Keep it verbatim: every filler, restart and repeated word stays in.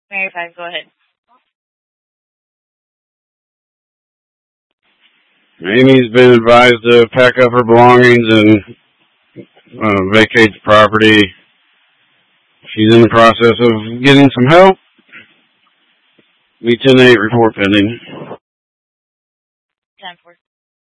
Mary five, go ahead. Amy's been advised to pack up her belongings and uh, vacate the property. She's in the process of getting some help. B ten eight report pending.